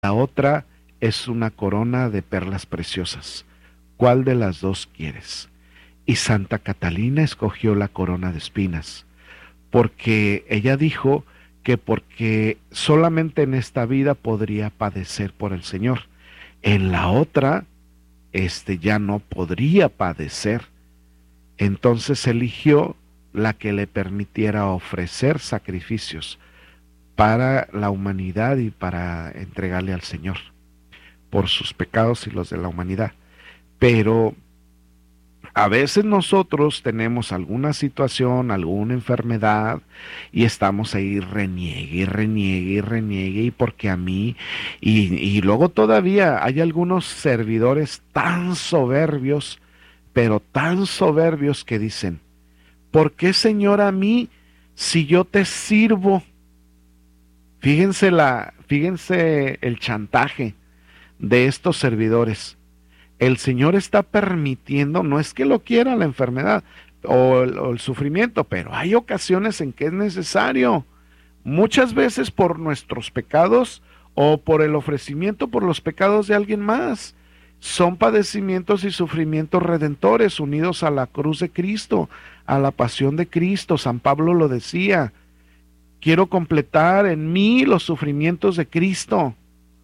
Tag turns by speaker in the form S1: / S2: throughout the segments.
S1: la otra es una corona de perlas preciosas. ¿Cuál de las dos quieres? Y Santa Catalina escogió la corona de espinas, porque ella dijo que porque solamente en esta vida podría padecer por el Señor. En la otra, ya no podría padecer. Entonces eligió la que le permitiera ofrecer sacrificios para la humanidad y para entregarle al Señor por sus pecados y los de la humanidad. Pero a veces nosotros tenemos alguna situación, alguna enfermedad y estamos ahí reniegue y reniegue y reniegue y porque a mí y luego todavía hay algunos servidores tan soberbios, pero tan soberbios que dicen, ¿por qué, Señor, a mí si yo te sirvo? Fíjense el chantaje de estos servidores. El Señor está permitiendo, no es que lo quiera la enfermedad o el sufrimiento, pero hay ocasiones en que es necesario. Muchas veces por nuestros pecados o por el ofrecimiento por los pecados de alguien más. Son padecimientos y sufrimientos redentores unidos a la cruz de Cristo, a la pasión de Cristo. San Pablo lo decía, quiero completar en mí los sufrimientos de Cristo.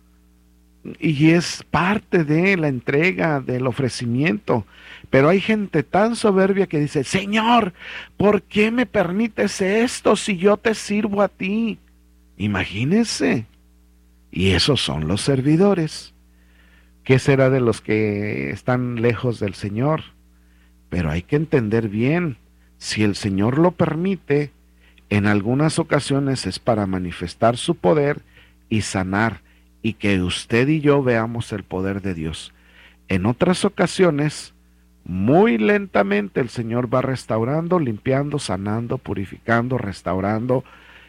S1: Y es parte de la entrega, del ofrecimiento. Pero hay gente tan soberbia que dice, Señor, ¿por qué me permites esto si yo te sirvo a ti? Imagínense. Y esos son los servidores. ¿Qué será de los que están lejos del Señor? Pero hay que entender bien, si el Señor lo permite, en algunas ocasiones es para manifestar su poder y sanar, y que usted y yo veamos el poder de Dios. En otras ocasiones, muy lentamente el Señor va restaurando, limpiando, sanando, purificando, restaurando,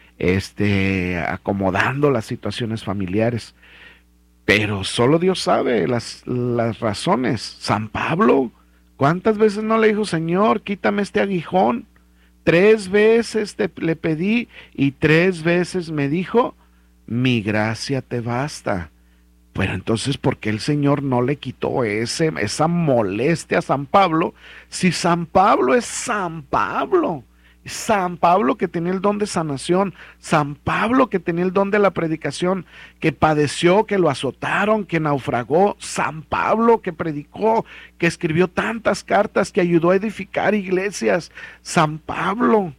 S1: acomodando las situaciones familiares. Pero solo Dios sabe las razones. San Pablo, ¿cuántas veces no le dijo, Señor, quítame este aguijón? 3 veces le pedí y 3 veces me dijo, mi gracia te basta. Pero entonces, ¿por qué el Señor no le quitó esa molestia a San Pablo? Si San Pablo es San Pablo. San Pablo que tenía el don de sanación, San Pablo que tenía el don de la predicación, que padeció, que lo azotaron, que naufragó, San Pablo que predicó, que escribió tantas cartas, que ayudó a edificar iglesias, San Pablo,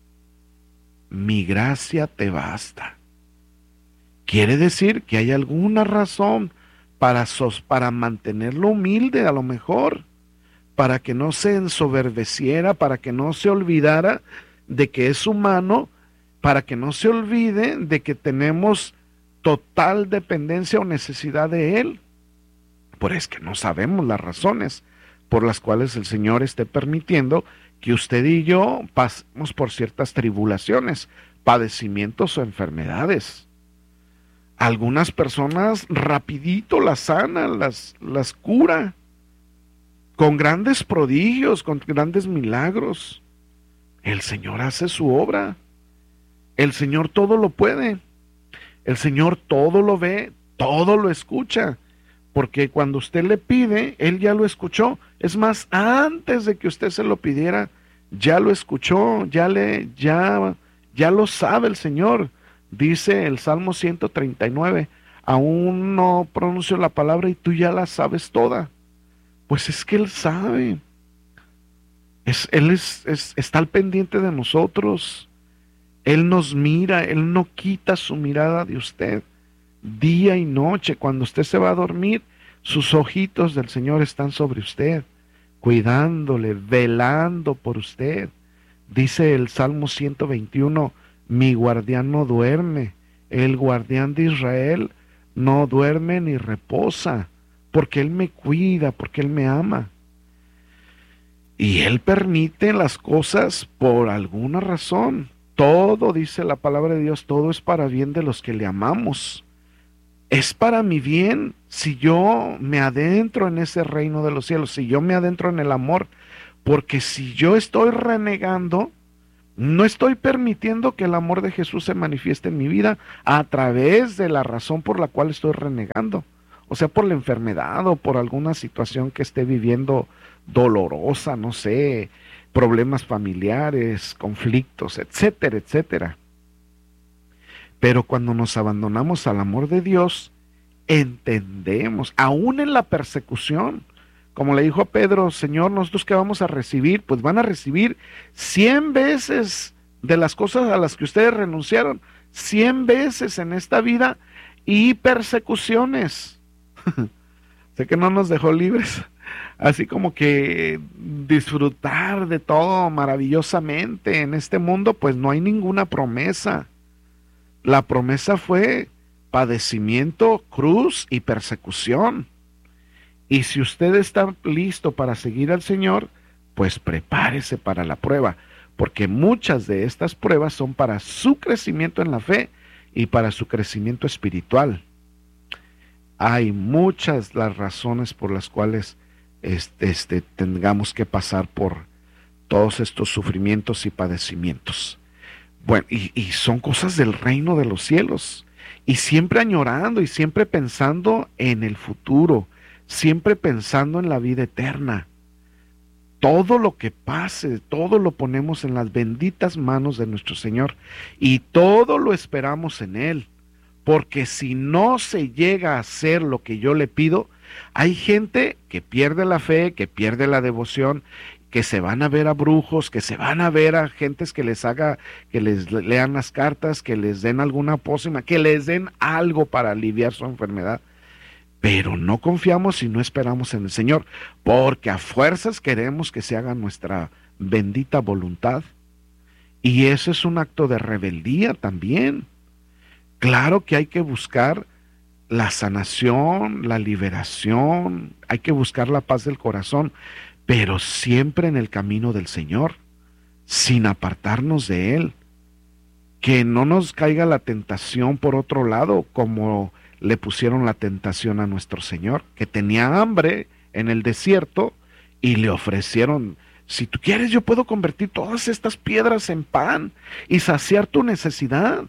S1: mi gracia te basta. Quiere decir que hay alguna razón para mantenerlo humilde, a lo mejor, para que no se ensoberbeciera, para que no se olvidara de que es humano, para que no se olvide de que tenemos total dependencia o necesidad de Él. Pero es que no sabemos las razones por las cuales el Señor esté permitiendo que usted y yo pasemos por ciertas tribulaciones, padecimientos o enfermedades. Algunas personas rapidito las sana, las cura, con grandes prodigios, con grandes milagros. El Señor hace su obra. El Señor todo lo puede. El Señor todo lo ve, todo lo escucha. Porque cuando usted le pide, Él ya lo escuchó. Es más, antes de que usted se lo pidiera, ya lo escuchó, ya lo sabe el Señor. Dice el Salmo 139, aún no pronuncio la palabra y tú ya la sabes toda. Pues es que Él sabe. Él está al pendiente de nosotros. Él nos mira, Él no quita su mirada de usted. Día y noche, cuando usted se va a dormir, sus ojitos del Señor están sobre usted, cuidándole, velando por usted. Dice el Salmo 121, mi guardián no duerme, el guardián de Israel no duerme ni reposa, porque Él me cuida, porque Él me ama. Y Él permite las cosas por alguna razón. Todo, dice la palabra de Dios, todo es para bien de los que le amamos. Es para mi bien si yo me adentro en ese reino de los cielos, si yo me adentro en el amor, porque si yo estoy renegando, No estoy permitiendo que el amor de Jesús se manifieste en mi vida a través de la razón por la cual estoy renegando. O sea, por la enfermedad o por alguna situación que esté viviendo dolorosa, no sé, problemas familiares, conflictos, etcétera, etcétera. Pero cuando nos abandonamos al amor de Dios, entendemos, aún en la persecución, como le dijo a Pedro, Señor, nosotros qué vamos a recibir, pues van a recibir 100 veces de las cosas a las que ustedes renunciaron, 100 veces en esta vida y persecuciones. Sé que no nos dejó libres, así como que disfrutar de todo maravillosamente en este mundo, pues no hay ninguna promesa. La promesa fue padecimiento, cruz y persecución. Y si usted está listo para seguir al Señor, pues prepárese para la prueba, porque muchas de estas pruebas son para su crecimiento en la fe y para su crecimiento espiritual. Hay muchas las razones por las cuales tengamos que pasar por todos estos sufrimientos y padecimientos. Bueno, y son cosas del reino de los cielos. Y siempre añorando y siempre pensando en el futuro, siempre pensando en la vida eterna. Todo lo que pase, todo lo ponemos en las benditas manos de nuestro Señor y todo lo esperamos en Él. Porque si no se llega a hacer lo que yo le pido, hay gente que pierde la fe, que pierde la devoción, que se van a ver a brujos, que se van a ver a gentes que les haga, que les lean las cartas, que les den alguna pócima, que les den algo para aliviar su enfermedad. Pero no confiamos y no esperamos en el Señor, porque a fuerzas queremos que se haga nuestra bendita voluntad. Y eso es un acto de rebeldía también. Claro que hay que buscar la sanación, la liberación, hay que buscar la paz del corazón, pero siempre en el camino del Señor, sin apartarnos de Él. Que no nos caiga la tentación por otro lado, como le pusieron la tentación a nuestro Señor, que tenía hambre en el desierto y le ofrecieron, si tú quieres yo puedo convertir todas estas piedras en pan y saciar tu necesidad.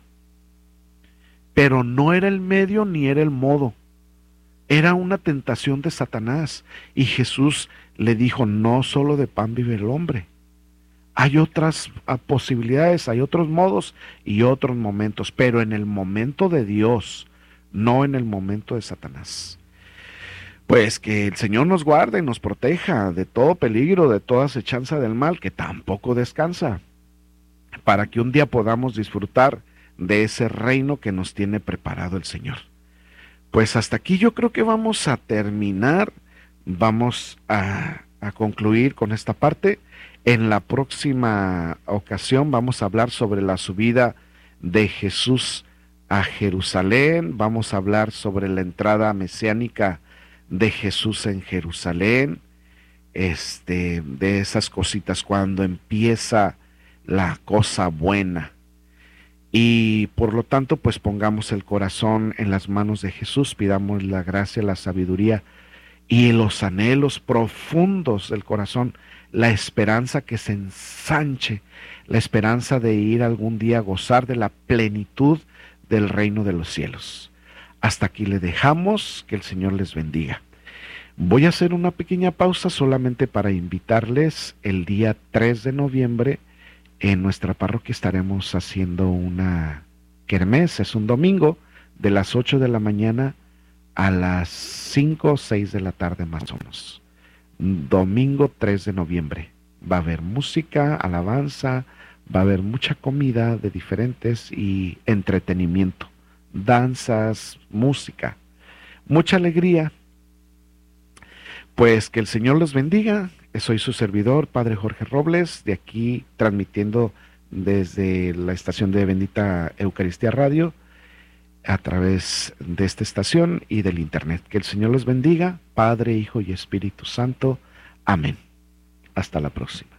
S1: Pero no era el medio ni era el modo. Era una tentación de Satanás. Y Jesús le dijo, no solo de pan vive el hombre. Hay otras posibilidades, hay otros modos y otros momentos, pero en el momento de Dios, no en el momento de Satanás. Pues que el Señor nos guarde y nos proteja de todo peligro, de toda acechanza del mal, que tampoco descansa, para que un día podamos disfrutar de ese reino que nos tiene preparado el Señor. Pues hasta aquí yo creo que vamos a terminar, vamos a concluir con esta parte. En la próxima ocasión vamos a hablar sobre la subida de Jesús a Jerusalén, vamos a hablar sobre la entrada mesiánica de Jesús en Jerusalén, de esas cositas cuando empieza la cosa buena. Y por lo tanto, pues pongamos el corazón en las manos de Jesús, pidamos la gracia, la sabiduría y los anhelos profundos del corazón, la esperanza que se ensanche, la esperanza de ir algún día a gozar de la plenitud del reino de los cielos. Hasta aquí le dejamos, que el Señor les bendiga. Voy a hacer una pequeña pausa solamente para invitarles el día 3 de noviembre. En nuestra parroquia estaremos haciendo una kermés, es un domingo, de las 8 de la mañana a las 5 o 6 de la tarde más o menos. Domingo 3 de noviembre. Va a haber música, alabanza, va a haber mucha comida de diferentes y entretenimiento, danzas, música, mucha alegría. Pues que el Señor los bendiga. Soy su servidor, Padre Jorge Robles, de aquí transmitiendo desde la estación de Bendita Eucaristía Radio, a través de esta estación y del internet. Que el Señor los bendiga, Padre, Hijo y Espíritu Santo. Amén. Hasta la próxima.